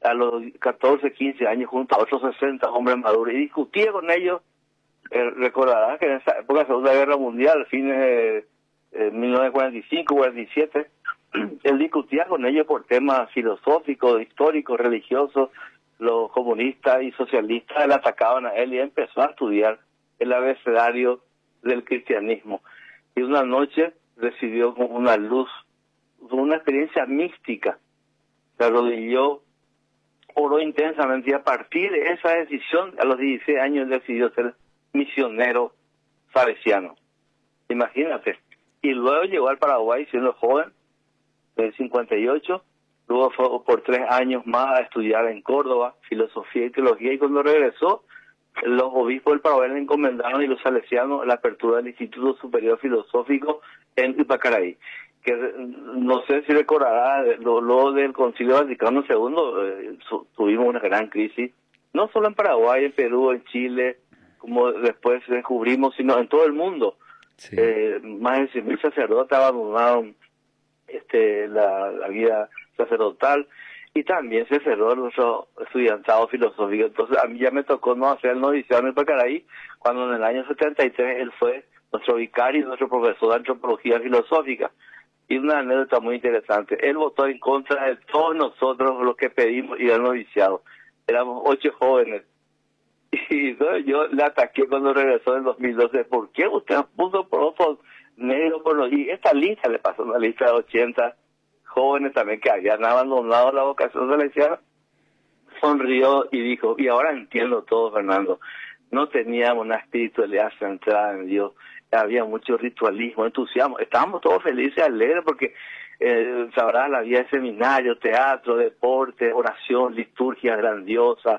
a los 14, 15 años junto a otros 60 hombres maduros y discutía con ellos. Recordarás que en esa época de la Segunda Guerra Mundial, fines de 1945-47, él discutía con ellos por temas filosóficos, históricos, religiosos. Los comunistas y socialistas le atacaban a él y empezó a estudiar el abecedario del cristianismo. Y una noche recibió como una luz, una experiencia mística. Se arrodilló, oró intensamente y a partir de esa decisión, a los 16 años decidió ser misionero salesiano. Imagínate. Y luego llegó al Paraguay siendo joven, en 58, luego fue por 3 años más a estudiar en Córdoba, filosofía y teología, y cuando regresó, los obispos del Paraguay le encomendaron y los salesianos la apertura del Instituto Superior Filosófico en Ipacaraí, que no sé si recordará, luego del Concilio Vaticano II tuvimos una gran crisis, no solo en Paraguay, en Perú, en Chile, como después descubrimos, sino en todo el mundo. Sí. Más de 100.000 sacerdotes abandonaron la vida sacerdotal y también se cerró nuestro estudiantado filosófico. Entonces a mí ya me tocó no hacer el noviciado en el Pacaraí, cuando en el año 73 él fue nuestro vicario y nuestro profesor de antropología filosófica. Y una anécdota muy interesante, él votó en contra de todos nosotros los que pedimos ir al noviciado. Éramos 8 jóvenes. Y yo le ataqué cuando regresó en 2012. ¿Por qué usted puso por ojos negros? Y esta lista le pasó una lista de 80 jóvenes también que habían abandonado la vocación salesiana. Sonrió y dijo, y ahora entiendo todo, Fernando. No teníamos una espiritualidad centrada en Dios. Había mucho ritualismo, entusiasmo. Estábamos todos felices, alegres, porque sabrás, la vida de seminario, teatro, deporte, oración, liturgia grandiosa,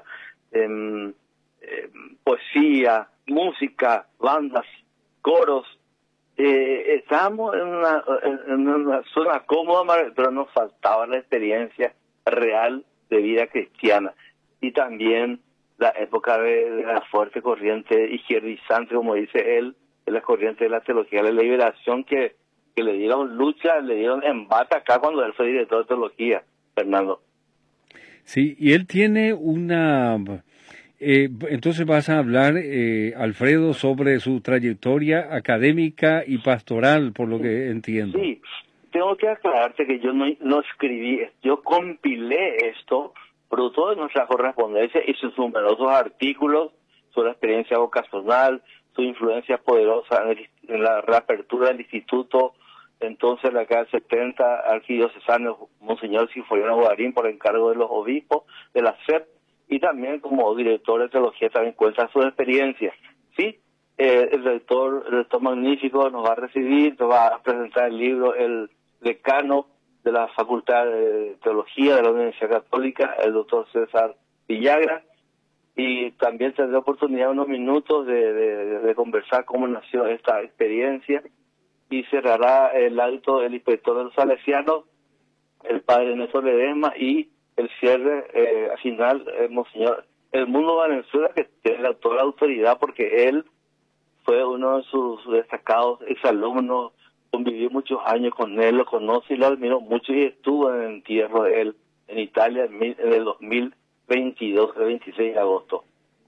poesía, música, bandas, coros. Estábamos en una zona cómoda, pero nos faltaba la experiencia real de vida cristiana. Y también la época de la fuerte corriente izquierdizante, como dice él, de la corriente de la teología de la liberación, que le dieron lucha, le dieron embate acá cuando él fue director de teología, Fernando. Sí, y él tiene una... entonces vas a hablar, Alfredo, sobre su trayectoria académica y pastoral, por lo que entiendo. Sí, tengo que aclararte que yo no escribí, yo compilé esto, producto de nuestra correspondencia y sus numerosos artículos sobre la experiencia vocacional, su influencia poderosa en la reapertura del instituto, entonces la década del 70, arquidiocesano Monseñor Sinforiano Guarín por encargo de los obispos de la SEP, y también como director de teología también cuenta su experiencia. Sí, el rector magnífico nos va a recibir, nos va a presentar el libro, el decano de la Facultad de Teología de la Universidad Católica, el doctor César Villagra, y también tendré oportunidad unos minutos de conversar cómo nació esta experiencia, y cerrará el acto el inspector de los salesianos, el padre Néstor Ledesma, y el cierre al final, Monseñor Edmundo Valenzuela, que tiene toda la autoridad porque él fue uno de sus destacados exalumnos, convivió muchos años con él, lo conoce y lo admiró mucho, y estuvo en el entierro de él en Italia en el 2022, el 26 de agosto.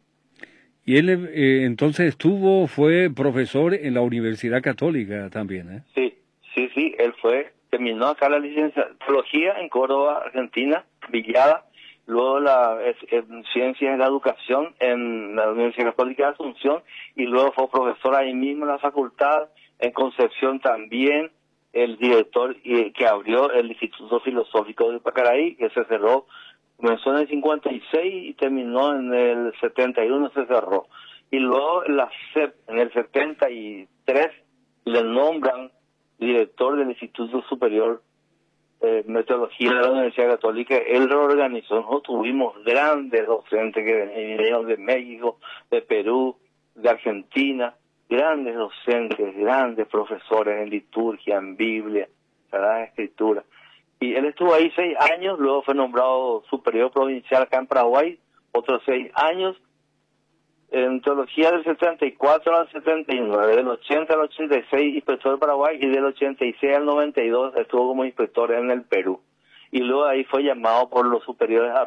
Y él entonces fue profesor en la Universidad Católica también, ¿eh? Sí, él terminó acá la licenciatura en teología en Córdoba, Argentina, Villada, luego en ciencias de la educación en la Universidad Católica de Asunción, y luego fue profesor ahí mismo en la facultad, en Concepción también, el director que abrió el Instituto Filosófico de Pacaraí, que se cerró, comenzó en el 56 y terminó en el 71, se cerró. Y luego la SEP, en el 73, le nombran director del Instituto Superior de Teología de la Universidad Católica. Él reorganizó, nosotros tuvimos grandes docentes que vinieron de México, de Perú, de Argentina, grandes docentes, grandes profesores en liturgia, en Biblia, Sagrada Escritura. Y él estuvo ahí 6 años, luego fue nombrado superior provincial acá en Paraguay, otros 6 años, en teología del 74 al 79, del 80 al 86 inspector de Paraguay, y del 86 al 92 estuvo como inspector en el Perú. Y luego ahí fue llamado por los superiores a